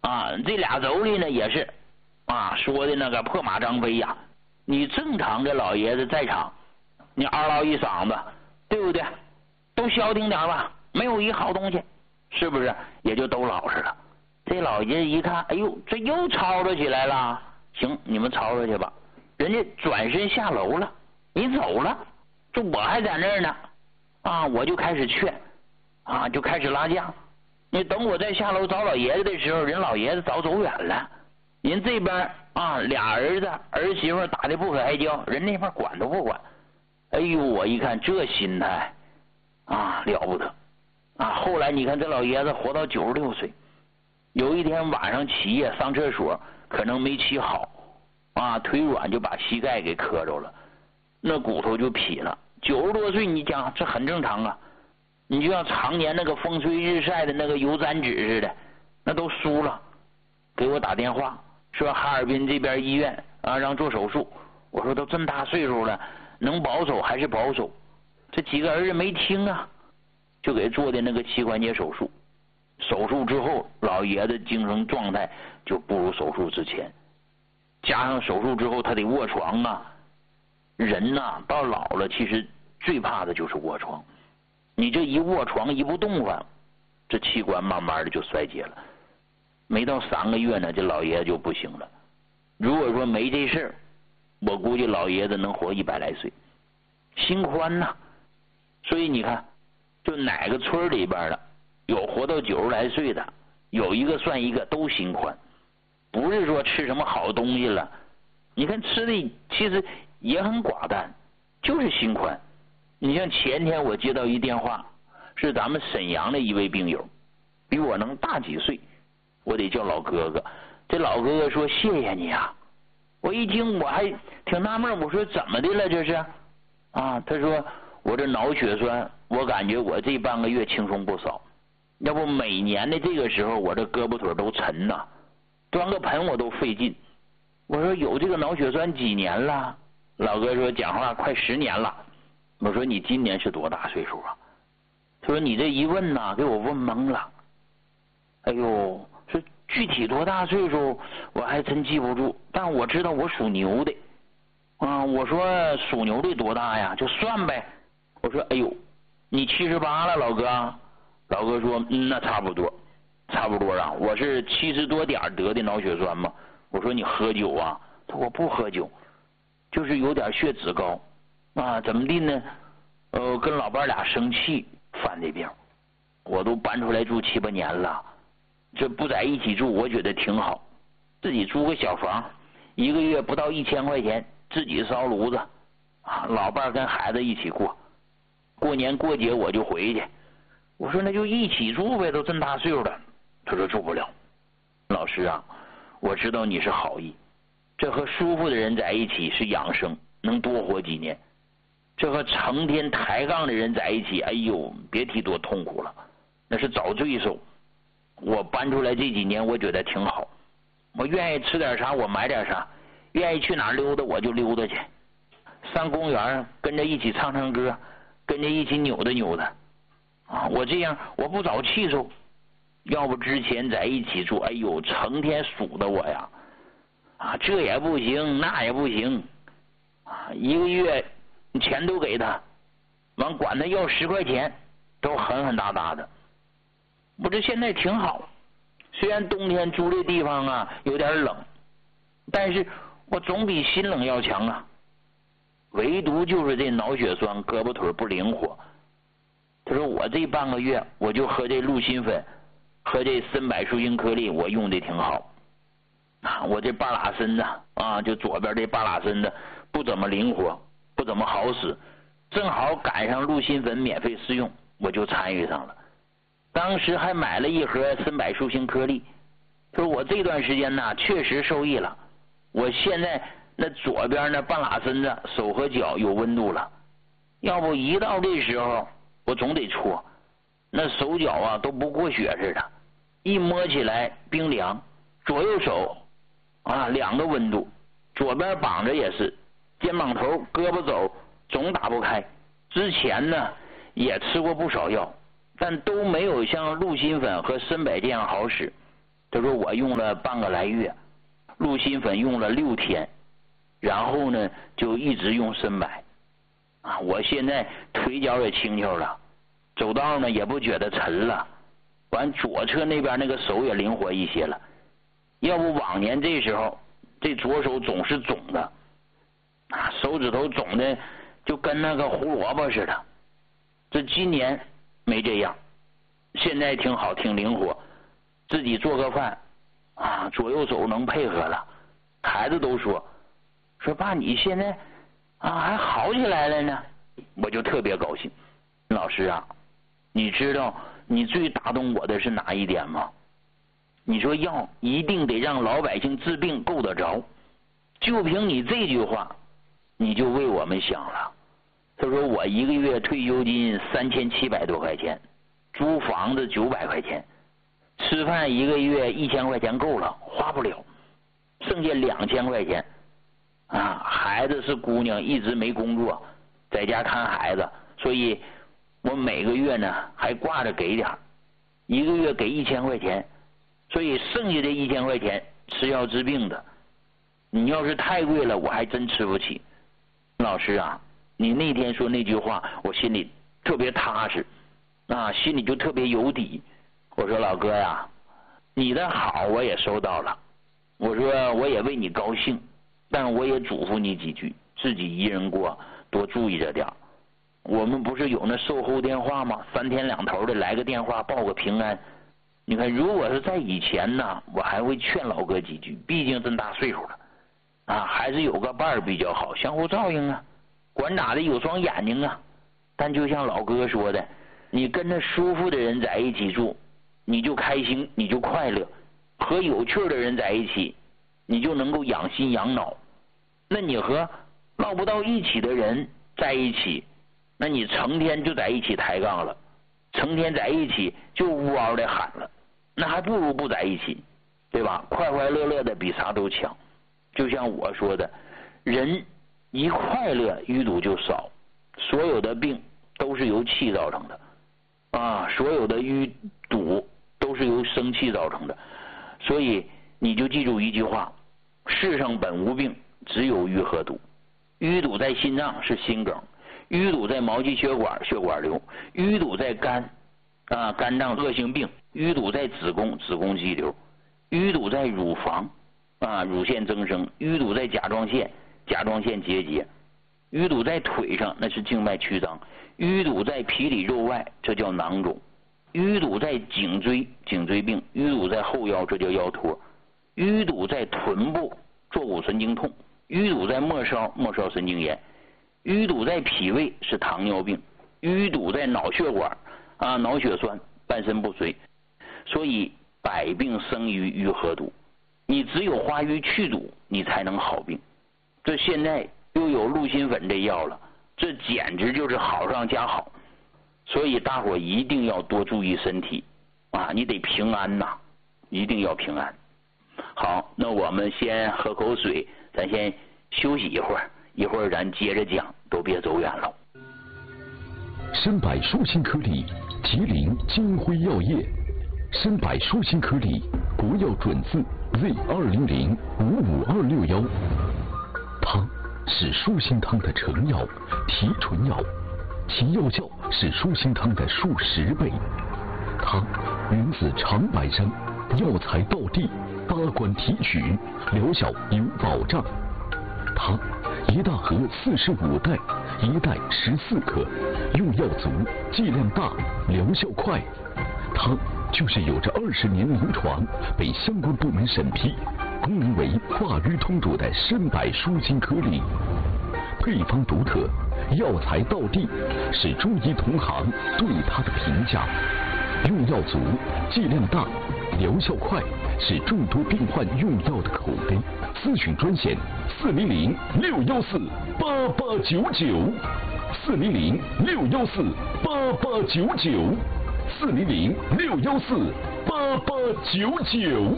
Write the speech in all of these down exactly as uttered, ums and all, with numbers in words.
啊，这俩妯娌呢也是啊，说的那个破马张飞呀。你正常的老爷子在场，你嗷唠一嗓子，对不对？都消停点吧，没有一好东西，是不是？也就都老实了。这老爷子一看，哎呦，这又吵吵起来了。行，你们吵吵去吧。人家转身下楼了，你走了，这我还在那儿呢。啊，我就开始劝，啊，就开始拉架。你等我再下楼找老爷子的时候，人老爷子早走远了。人这边啊，俩儿子儿媳妇打的不可开交，人那边管都不管。哎呦，我一看这心态啊，了不得啊！后来你看这老爷子活到九十六岁，有一天晚上起夜上厕所，可能没起好啊，腿软就把膝盖给磕着了，那骨头就劈了。九十多岁，你讲这很正常啊。你就像常年那个风吹日晒的那个油毡纸似的，那都酥了。给我打电话说哈尔滨这边医院啊让做手术，我说都这么大岁数了，能保守还是保守？这几个儿子没听啊，就给做的那个膝关节手术。手术之后，老爷子精神状态就不如手术之前，加上手术之后他得卧床啊。人呐、啊，到老了其实最怕的就是卧床。你这一卧床一不动弹，这器官慢慢的就衰竭了。没到三个月呢，这老爷子就不行了。如果说没这事儿，我估计老爷子能活一百来岁，心宽呐。所以你看，就哪个村里边的有活到九十来岁的，有一个算一个，都心宽。不是说吃什么好东西了，你看吃的其实也很寡淡，就是心宽。你像前天我接到一电话，是咱们沈阳的一位病友，比我能大几岁，我得叫老哥哥。这老哥哥说谢谢你啊，我一听我还挺纳闷，我说怎么的了这是啊？他说我这脑血栓，我感觉我这半个月轻松不少，要不每年的这个时候我这胳膊腿都沉呐，端个盆我都费劲。我说有这个脑血栓几年了？老哥说讲话快十年了。我说你今年是多大岁数啊？他说你这一问呐、啊，给我问懵了。哎呦，说具体多大岁数我还真记不住，但我知道我属牛的啊。我说属牛的多大呀？就算呗。我说哎呦，你七十八了，老哥。老哥说嗯，那差不多，差不多啊。我是七十多点得的脑血栓嘛。我说你喝酒啊？他说我不喝酒，就是有点血脂高。啊，怎么的呢？呃，跟老伴俩生气犯的病，我都搬出来住七八年了，这不在一起住，我觉得挺好。自己租个小房，一个月不到一千块钱，自己烧炉子，啊，老伴跟孩子一起过，过年过节我就回去。我说那就一起住呗，都这么大岁数了。他说住不了。老师啊，我知道你是好意，这和舒服的人在一起是养生，能多活几年。这和成天抬杠的人在一起，哎呦，别提多痛苦了，那是找罪受。我搬出来这几年，我觉得挺好。我愿意吃点啥，我买点啥；愿意去哪儿溜达，我就溜达去。上公园跟着一起唱唱歌，跟着一起扭达扭达。啊，我这样我不找气受。要不之前在一起住，哎呦，成天数的我呀，啊，这也不行，那也不行，啊，一个月。钱都给他，完管他要十块钱，都狠狠大大的。我这现在挺好，虽然冬天住这地方啊有点冷，但是我总比心冷要强啊。唯独就是这脑血栓，胳膊腿不灵活。他说我这半个月我就喝这鹿心粉，喝这参柏舒心颗粒，我用的挺好。啊，我这半拉身子啊，就左边这半拉身子不怎么灵活。不怎么好使，正好赶上鹿心粉免费试用，我就参与上了。当时还买了一盒参柏舒心颗粒，说我这段时间呢确实受益了。我现在那左边那半拉身子手和脚有温度了，要不一到这时候我总得搓，那手脚啊都不过血似的，一摸起来冰凉。左右手啊两个温度，左边绑着也是。肩膀头、胳膊肘总打不开。之前呢也吃过不少药，但都没有像鹿心粉和参柏这样好使。 他说我用了半个来月，鹿心粉用了六天，然后呢就一直用参柏啊，我现在腿脚也轻巧了，走道呢也不觉得沉了，完左侧那边那个手也灵活一些了。要不往年这时候这左手总是肿的啊，手指头肿的就跟那个胡萝卜似的。这今年没这样，现在挺好，挺灵活，自己做个饭啊，左右手能配合了。孩子都说说爸你现在啊还好起来了呢，我就特别高兴。老师啊，你知道你最打动我的是哪一点吗？你说药一定得让老百姓治病够得着，就凭你这句话你就为我们想了。他说我一个月退休金三千七百多块钱，租房子九百块钱，吃饭一个月一千块钱够了，花不了，剩下两千块钱啊，孩子是姑娘，一直没工作，在家看孩子，所以我每个月呢还挂着给点，一个月给一千块钱，所以剩下的一千块钱吃药治病的。你要是太贵了，我还真吃不起。老师啊，你那天说那句话，我心里特别踏实啊，心里就特别有底。我说老哥呀，你的好我也收到了，我说我也为你高兴，但我也嘱咐你几句，自己一人过多注意着点。我们不是有那售后电话吗？三天两头的来个电话报个平安。你看如果是在以前呢，我还会劝老哥几句，毕竟这么大岁数了啊，还是有个伴儿比较好，相互照应啊，管咋的有双眼睛啊。但就像老哥说的，你跟着舒服的人在一起住，你就开心，你就快乐，和有趣的人在一起，你就能够养心养脑。那你和闹不到一起的人在一起，那你成天就在一起抬杠了，成天在一起就呜嗷的喊了，那还不如不在一起，对吧？快快乐乐的比啥都强。就像我说的，人一快乐淤堵就少，所有的病都是由气造成的啊，所有的淤堵都是由生气造成的。所以你就记住一句话，世上本无病，只有淤和堵。淤堵在心脏是心梗，淤堵在毛细血管血管瘤，淤堵在肝啊肝脏恶性病，淤堵在子宫子宫肌瘤，淤堵在乳房啊乳腺增生，淤堵在甲状腺甲状腺结节，淤堵在腿上那是静脉曲张，淤堵在皮里肉外这叫囊肿，淤堵在颈椎颈椎病，淤堵在后腰这叫腰托，淤堵在臀部坐骨神经痛，淤堵在末梢末梢神经炎，淤堵在脾胃是糖尿病，淤堵在脑血管啊脑血栓半身不遂。所以百病生于淤和堵，你只有化瘀去堵，你才能好病。这现在又有鹿心粉这药了，这简直就是好上加好。所以大伙一定要多注意身体啊，你得平安呐，一定要平安。好，那我们先喝口水，咱先休息一会儿，一会儿咱接着讲，都别走远了。 参柏舒心颗粒，吉林金辉药业。参柏舒心颗粒，国药准字 Z 二零零五五二六幺。它是舒心汤的成药、提纯药，其药效是舒心汤的数十倍。它源自长白山，药材到地，八关提取，疗效有保障。它一大盒四十五袋，一袋十四克，用药足，剂量大，疗效快。它就是有着二十年临床，被相关部门审批，功能为化瘀通乳的参柏舒心颗粒。配方独特，药材到地，是中医同行对它的评价。用药足，剂量大，疗效快，是众多病患用药的口碑。咨询专线四零零六幺四八八九九，四零零六幺四八八九九，四零零六幺四八八九九。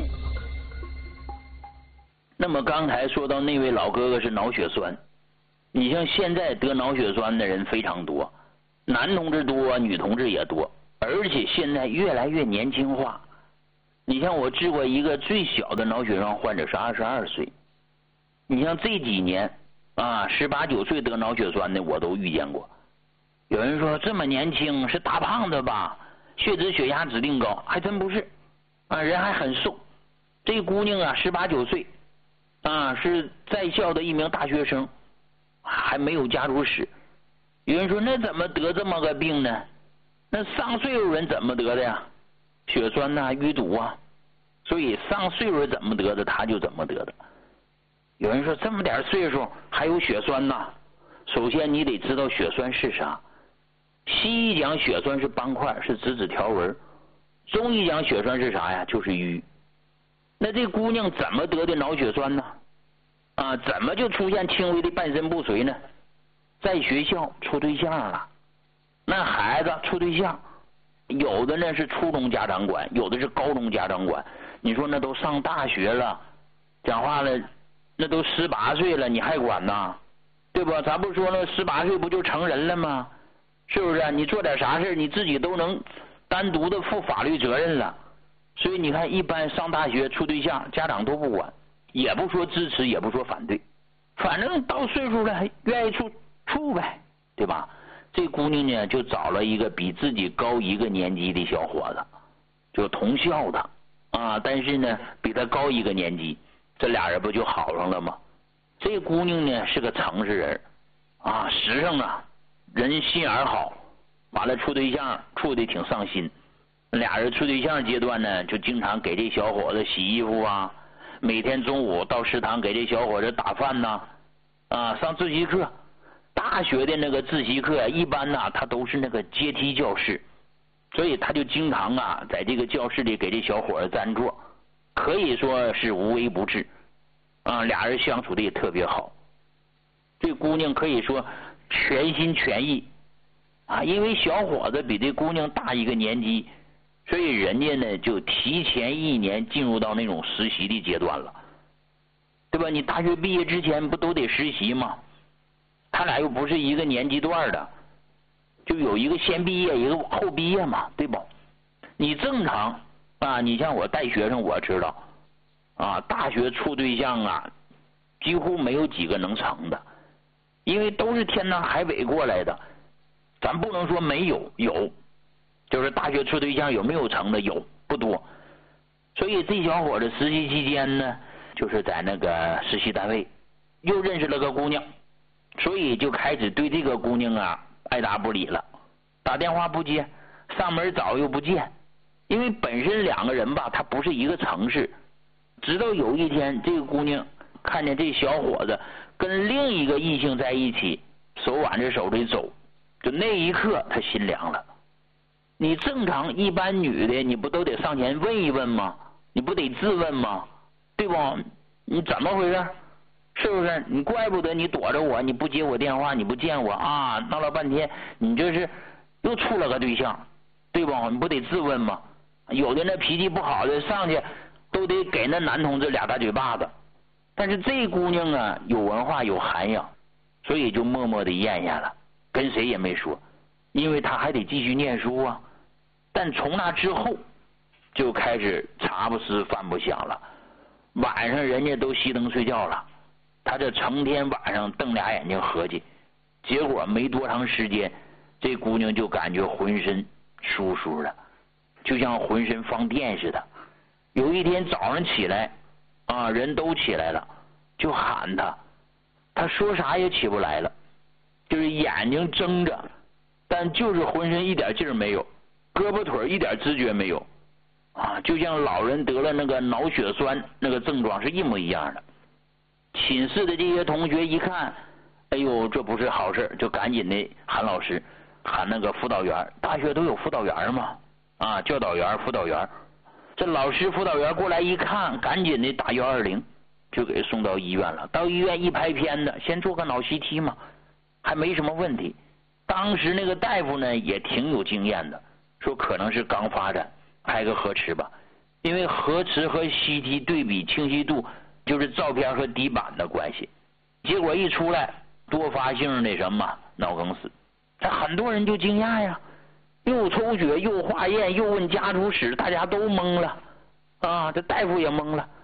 那么刚才说到那位老哥哥是脑血栓，你像现在得脑血栓的人非常多，男同志多，女同志也多，而且现在越来越年轻化。 你像我治过一个最小的脑血栓患者是二十二岁，你像这几年啊，十八九岁得脑血栓的我都遇见过。有人说这么年轻是大胖子吧，血脂血压指定高，还真不是啊，人还很瘦。这姑娘啊，十八九岁啊，是在校的一名大学生，还没有家族史。有人说那怎么得这么个病呢？那上岁数人怎么得的呀？血栓呐、啊、淤堵啊，所以上岁数怎么得的他就怎么得的。有人说这么点岁数还有血栓呐？首先你得知道血栓是啥。西医讲血栓是斑块，是脂质条纹；中医讲血栓是啥呀？就是瘀。那这姑娘怎么得的脑血栓呢？啊，怎么就出现轻微的半身不遂呢？在学校处对象了，那孩子处对象，有的呢是初中家长管，有的是高中家长管。你说那都上大学了，讲话了，那都十八岁了，你还管呐？对不？咱不说了，十八岁不就成人了吗？是不是？你做点啥事你自己都能单独的负法律责任了。所以你看，一般上大学处对象，家长都不管，也不说支持，也不说反对，反正到岁数了，还愿意处处呗，对吧？这姑娘呢，就找了一个比自己高一个年级的小伙子，就同校的啊，但是呢，比他高一个年级，这俩人不就好上了吗？这姑娘呢是个诚实人啊，实诚啊，人心眼好，完了处对象处的挺上心。俩人处对象阶段呢，就经常给这小伙子洗衣服啊，每天中午到食堂给这小伙子打饭呐，啊，上自习课。大学的那个自习课一般呢，他都是那个阶梯教室，所以他就经常啊，在这个教室里给这小伙子占座，可以说是无微不至啊，俩人相处的也特别好。这姑娘可以说全心全意啊，因为小伙子比这姑娘大一个年级，所以人家呢就提前一年进入到那种实习的阶段了，对吧？你大学毕业之前不都得实习吗？他俩又不是一个年级段的，就有一个先毕业，一个后毕业嘛，对不？你正常啊，你像我带学生，我知道啊，大学处对象啊，几乎没有几个能成的，因为都是天南海北过来的。咱不能说没有，有，就是大学处对象有没有成的？有，不多。所以这小伙子实习期间呢，就是在那个实习单位又认识了个姑娘。所以就开始对这个姑娘啊爱答不理了，打电话不接，上门找又不见，因为本身两个人吧，他不是一个城市。直到有一天，这个姑娘看见这小伙子跟另一个异性在一起，手挽着手的走，就那一刻她心凉了。你正常一般女的，你不都得上前问一问吗？你不得质问吗？对不？你怎么回事？是不是？你怪不得你躲着我，你不接我电话，你不见我啊，闹了半天，你这是又处了个对象，对不？你不得质问吗？有的那脾气不好的上去都得给那男同志俩大嘴巴子，但是这姑娘啊有文化有涵养，所以就默默的咽下了，跟谁也没说，因为她还得继续念书啊。但从那之后就开始茶不思饭不想了，晚上人家都熄灯睡觉了，他这成天晚上瞪俩眼睛合计，结果没多长时间，这姑娘就感觉浑身舒舒的，就像浑身放电似的。有一天早上起来啊，人都起来了，就喊他，他说啥也起不来了，就是眼睛睁着，但就是浑身一点劲儿没有，胳膊腿一点知觉没有啊，就像老人得了那个脑血栓那个症状是一模一样的。寝室的这些同学一看，哎呦，这不是好事，就赶紧的喊老师，喊那个辅导员。大学都有辅导员嘛，啊，教导员、辅导员。这老师、辅导员过来一看，赶紧的打幺二零，就给送到医院了。到医院一拍片子，先做个脑 C T 嘛，还没什么问题。当时那个大夫呢也挺有经验的，说可能是刚发展，拍个核磁吧，因为核磁和 C T 对比清晰度就是照片和底板的关系。结果一出来，多发性那什么脑梗死，这很多人就惊讶呀，又抽血又化验又问家族史，大家都懵了啊，这大夫也懵了，